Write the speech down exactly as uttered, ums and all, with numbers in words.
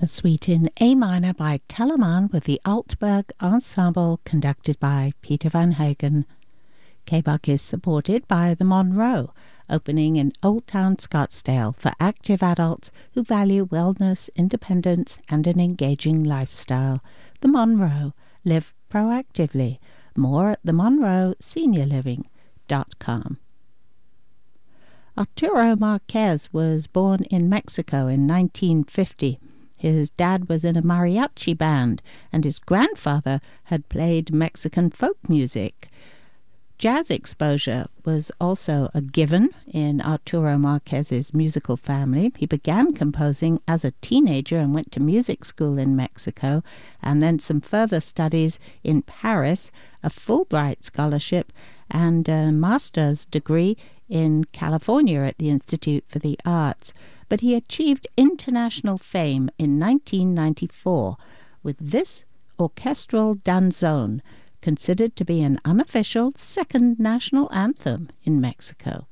A suite in A minor by Telemann with the Altberg Ensemble conducted by Peter Van Hagen. K-Buck is supported by the Monroe, opening in Old Town Scottsdale for active adults who value wellness, independence, and an engaging lifestyle. The Monroe. Live proactively. More at the monroe senior living dot com. Arturo Marquez was born in Mexico in nineteen fifty. His dad was in a mariachi band, and his grandfather had played Mexican folk music. Jazz exposure was also a given in Arturo Marquez's musical family. He began composing as a teenager and went to music school in Mexico, and then some further studies in Paris, a Fulbright scholarship, and a master's degree in California at the Institute for the Arts. But he achieved international fame in nineteen ninety-four with this orchestral danzón, considered to be an unofficial second national anthem in Mexico.